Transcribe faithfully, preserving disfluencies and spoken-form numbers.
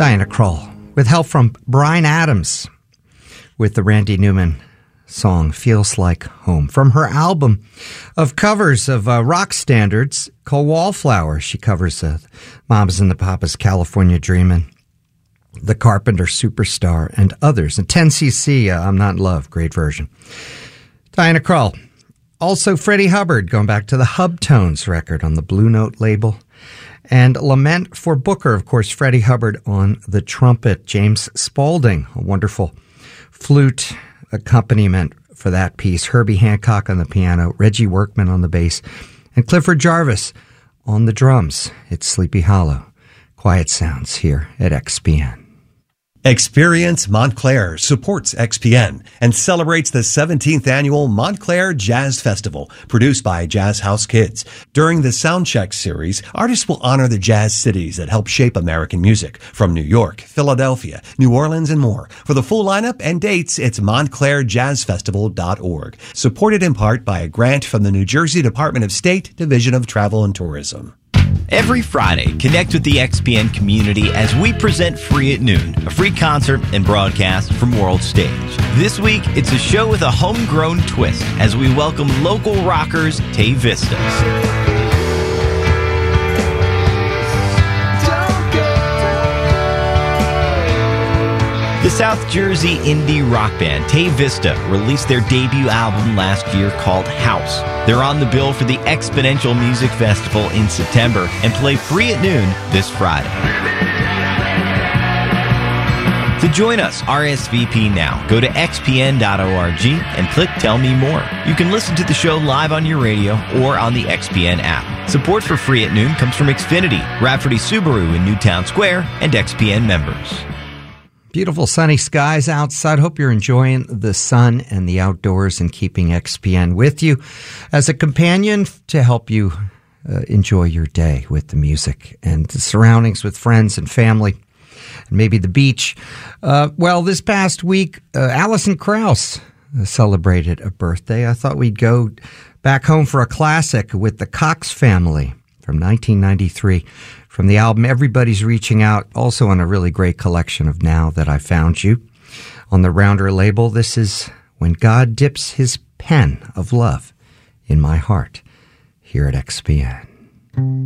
Diana Krall, with help from Bryan Adams, with the Randy Newman song Feels Like Home, from her album of covers of uh, rock standards called Wallflower. She covers uh, Mamas and the Papas, California Dreamin', The Carpenter Superstar, and others. And ten C C, uh, I'm Not in Love, great version. Diana Krall. Also Freddie Hubbard, going back to the Hubtones record on the Blue Note label. And Lament for Booker, of course, Freddie Hubbard on the trumpet. James Spaulding, a wonderful flute accompaniment for that piece. Herbie Hancock on the piano, Reggie Workman on the bass, and Clifford Jarvis on the drums. It's Sleepy Hollow. Quiet Sounds here at X P N. Experience Montclair supports X P N and celebrates the seventeenth annual Montclair Jazz Festival, produced by Jazz House Kids. During the Soundcheck series, artists will honor the jazz cities that help shape American music, from New York, Philadelphia, New Orleans, and more. For the full lineup and dates, it's montclair jazz festival dot org. Supported in part by a grant from the New Jersey Department of State, Division of Travel and Tourism. Every Friday, connect with the X P N community as we present Free at Noon, a free concert and broadcast from World Stage. This week, it's a show with a homegrown twist as we welcome local rockers Tay Vistas. The South Jersey indie rock band Tay Vista released their debut album last year called House. They're on the bill for the Exponential Music Festival in September and play free at noon this Friday. To join us, R S V P now. Go to x p n dot org and click Tell Me More. You can listen to the show live on your radio or on the X P N app. Support for Free at Noon comes from Xfinity, Rafferty Subaru in Newtown Square, and X P N members. Beautiful sunny skies outside. Hope you're enjoying the sun and the outdoors and keeping X P N with you as a companion to help you uh, enjoy your day with the music and the surroundings with friends and family and maybe the beach. Uh, well, this past week, uh, Alison Krauss celebrated a birthday. I thought we'd go back home for a classic with the Cox Family from nineteen ninety-three. From the album Everybody's Reaching Out, also on a really great collection of Now That I Found You. On the Rounder label, this is When God Dips His Pen of Love in My Heart, here at X P N.